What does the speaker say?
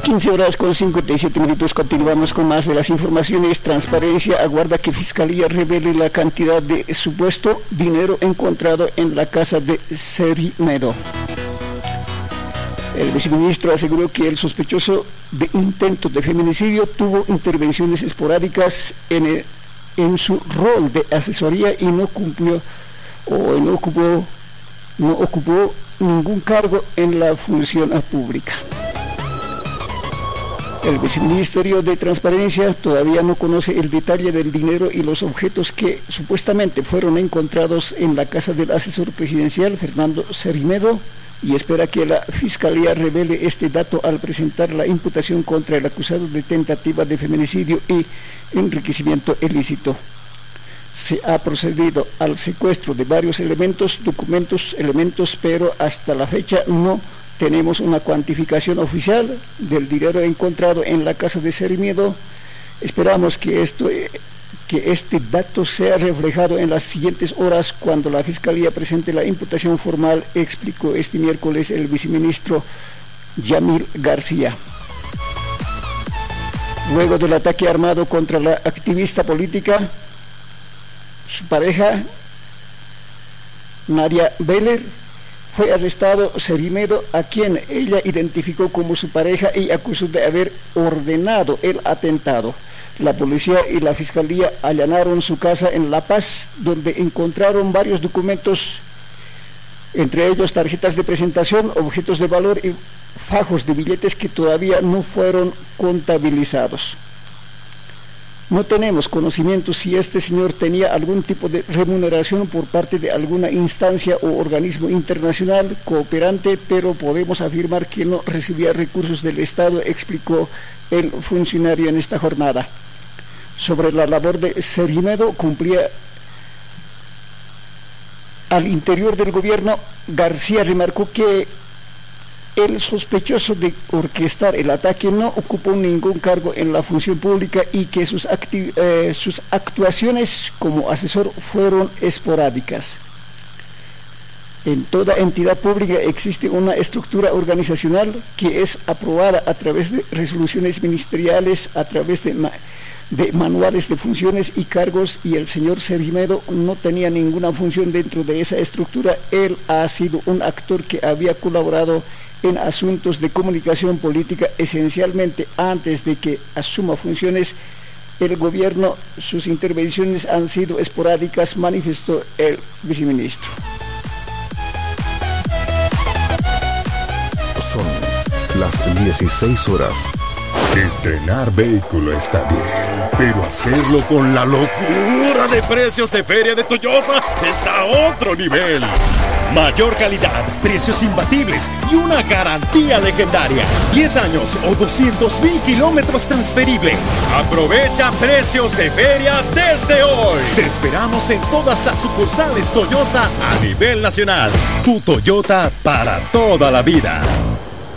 15 horas con 57 minutos, continuamos con más de las informaciones. Transparencia aguarda que Fiscalía revele la cantidad de supuesto dinero encontrado en la casa de Cerimedo. El viceministro aseguró que el sospechoso de intento de feminicidio tuvo intervenciones esporádicas en su rol de asesoría y no ocupó ningún cargo en la función pública. El viceministerio de Transparencia todavía no conoce el detalle del dinero y los objetos que supuestamente fueron encontrados en la casa del asesor presidencial Fernando Cerimedo y espera que la Fiscalía revele este dato al presentar la imputación contra el acusado de tentativa de feminicidio y enriquecimiento ilícito. Se ha procedido al secuestro de varios elementos, pero hasta la fecha no tenemos una cuantificación oficial del dinero encontrado en la casa de Cerimedo. Esperamos que este dato sea reflejado en las siguientes horas cuando la Fiscalía presente la imputación formal, explicó este miércoles el viceministro Yamil García. Luego del ataque armado contra la activista política, su pareja, Nadia Beller, fue arrestado Cerimedo, a quien ella identificó como su pareja y acusó de haber ordenado el atentado. La policía y la fiscalía allanaron su casa en La Paz, donde encontraron varios documentos, entre ellos tarjetas de presentación, objetos de valor y fajos de billetes que todavía no fueron contabilizados. No tenemos conocimiento si este señor tenía algún tipo de remuneración por parte de alguna instancia o organismo internacional cooperante, pero podemos afirmar que no recibía recursos del Estado, explicó el funcionario en esta jornada. Sobre la labor de Cerimedo, cumplía al interior del gobierno. García remarcó que el sospechoso de orquestar el ataque no ocupó ningún cargo en la función pública y que sus actuaciones como asesor fueron esporádicas. En toda entidad pública existe una estructura organizacional que es aprobada a través de resoluciones ministeriales, a través de manuales de funciones y cargos, y el señor Cerimedo no tenía ninguna función dentro de esa estructura. Él ha sido un actor que había colaborado en asuntos de comunicación política, esencialmente antes de que asuma funciones el gobierno. Sus intervenciones han sido esporádicas, manifestó el viceministro. Son las 16 horas. Estrenar vehículo está bien, pero hacerlo con la locura de precios de Feria de Toyosa está a otro nivel. Mayor calidad, precios imbatibles y una garantía legendaria. 10 años o 200,000 kilómetros transferibles. Aprovecha precios de feria desde hoy. Te esperamos en todas las sucursales Toyosa a nivel nacional. Tu Toyota para toda la vida.